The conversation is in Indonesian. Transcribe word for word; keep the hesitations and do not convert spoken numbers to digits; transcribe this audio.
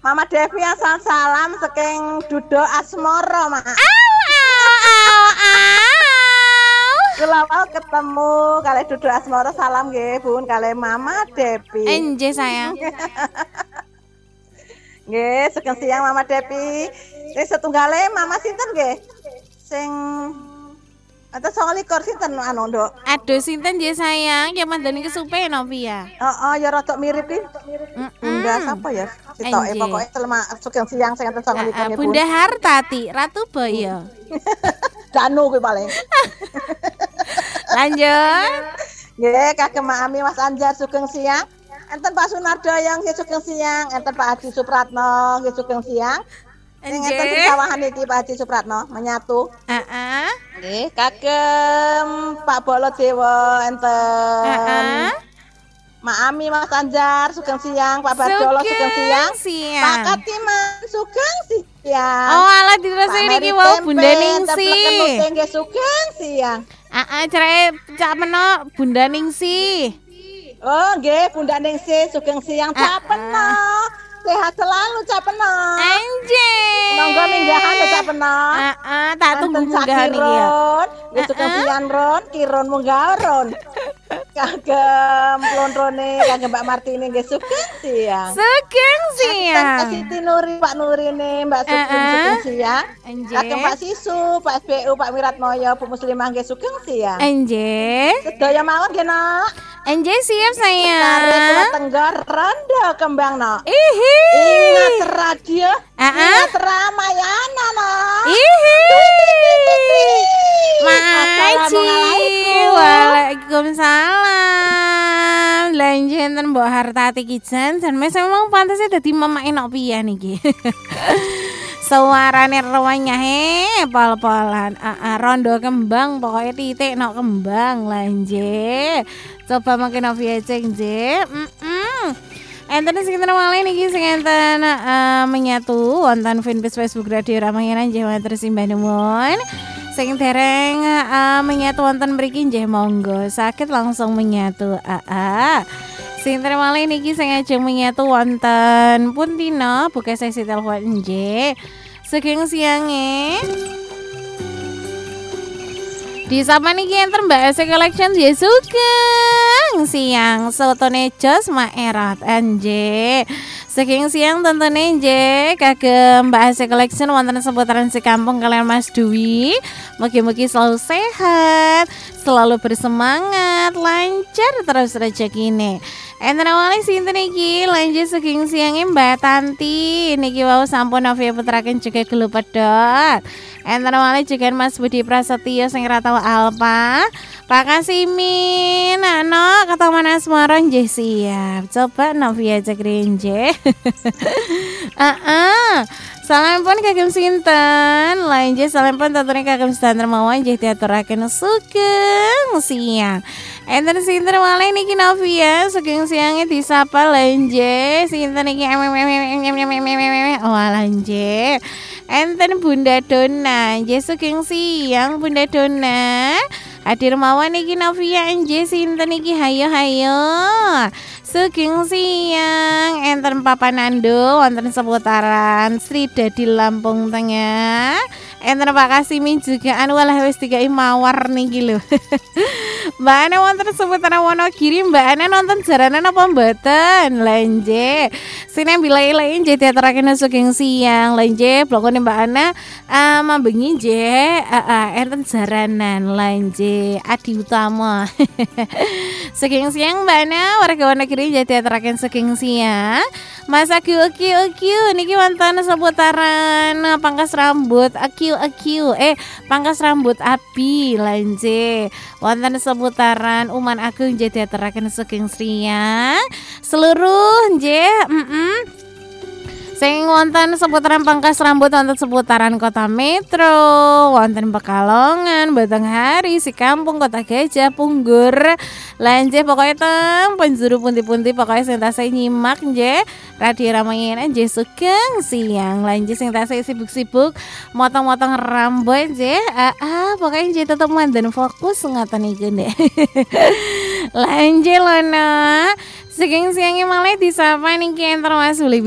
Mama Devi asal salam saking Dudo Asmoro, Mak. Au au au au. Kula mau ketemu kali Dudo Asmoro salam nggih, Bun, kali Mama Devi. Enje sayang. Nggih, sugeng siang Mama Devi. Sing setunggale Mama sinten nggih? Sing atau soal likor sinten anu, Nduk? Aduh sinten nggih sayang, ya mandani kesupe nopi ya. Heeh, ya rada mirip ki. Bunda sapa ya? Sitoke Enje. pokoke selama sugeng siang sing enten soal likor nggih, Bun. Bunda Hartati, Ratu Boyo. Danu kuwi paling. Lanjut. Nggih, kagem Ami Mas Anjar sugeng siang. Enten Pak Sunardo yang nggih sugeng siang, enten Pak Haji Supratno nggih sugeng siang. Sing enten sing sawahan iki Pak Haji Supratno menyatu. Heeh. Nggih, kagem Pak Bolo Dewa enten. Heeh. Mak Ami Mas Anjar sugeng siang, Pak Badolo sugeng siang. siang. Pak Katiman sugeng siang. Oh, alah dirasa niki wau Bunda Ningsi. Nggih sugeng siang. Heeh, cerai cak meno Bunda Ningsi. Oh, nggih Bunda Ningsi sugeng siang Cak Peno. Sehat selalu Cak Peno. Anjing. Monggo minggahan Cak Peno. Heeh, tak tunggu minggahan iki ya. Nggih sugeng siang Ron, Kiron munggah Ron. Kagem Plonrone, kagem Mbak Martini nggih sugeng siang. Sugeng siang. Kak Siti Nuri, Pak Nurine, Mbak Suki sugeng siang. Kagem Pak Sisu, Pak S B U, Pak Wiratmoyo, Bu Muslimah nggih sugeng siang. Enje. Sedaya mawon nggih, Nak. Enje siap Tarik sayang. kula Tenggor rondo kembang, Nak. Ihi. Ingat radio. Heeh. Ingat Ramayana, Nak. Ihi. Assalamualaikum. Waalaikumsalam. Lanjut enten Mbok Hartati ki jan jan mes memang pantes dadi mama enak piye niki. Suarane rawanya he pol-polan. Heeh, rondo kembang pokoknya titik nok kembang lanjut. Coba makin piye ceng je. Heeh. Enten sing enten malih niki sing enten uh, menyatu wonten fanpage Facebook Radio Ramayana nggih wonten simbah nuwun. Sing dereng uh, menyatu wonten mriki nggih monggo saged langsung menyatu. Aa. Sing enten malih niki sing ajeng menyatu wonten Puntina buka sesi telepon nggih. Sugeng siange. Di sama niki enter Mbak Ese Collection ya sugeng siang sotone jos mak erat anje. Sugeng siang tentunya nje kagem Mbak Ese Collection wonten seputaran sekampung kalian Mas Dwi. Mugi-mugi selalu sehat, selalu bersemangat, lancar terus rezekine. Enten awale sinten iki lanjut sugeng siange Mbak Tanti niki wau sampun Novia Putraken juga gelu pedot. Enten awale juga Mas Budi Prasetyo sing ra tau Alpa. Pak Kasimin, ano ketemu Asmara nggih siap. Coba Novia cek rinje. Heeh. Salam pun kagem sinten, lanjut salam pun tentunya kagem sedanten mawon nggih diaturaken sugeng siang. Enten sinten malih niki Novia sugeng siange disapa lanjut sinten niki oh lanjut. Enten Bunda Dona nggih sugeng siang Bunda Dona. Hadir mawon niki Novia nggih sinten niki hayo hayo. Sugeng siang enten Papa Nando wonten seputaran Sri Dadi Lampung Tengah. Enten Pak Kasimin juga anu walah wis dikai mawar niki lho. Mbak Ana wonten seputaran Wonogiri, Mbak Ana nonton jaranan apa mboten? Lanje. Sine bilai-bilai nggih diaturaken sugeng siang. Lanje blokone Mbak Ana uh, mambengi nggih uh, uh, enten jaranan lanje Adi Utama. Sugeng siang Mbak Ana warga Wonogiri nggih diaturaken sugeng siang. Mas Aki Aki Aki niki wonten seputaran pangkas rambut Aki Aki eh pangkas rambut Abi lanje. Wonten seputaran Uman Agung nggih diaturaken sugeng siang. Seluruh nggih heeh. Sing wonten seputaran pangkas rambut wonten seputaran Kota Metro, wonten Pekalongan, Batanghari, Sikampung, Kota Gajah, Punggur. Lanjut pokoknya teng penjuru punti-punti pokoknya sing tasih nyimak nggih Radio Ramayana nggih sugeng siang. Lanjut sing tasih sibuk-sibuk motong-motong rambut nggih. Ah, ah pokoknya nggih tetep mandan fokus ngoten niku ndek. Lanjut lono. Sugeng siangnya malah disapa niki enter Mas Uli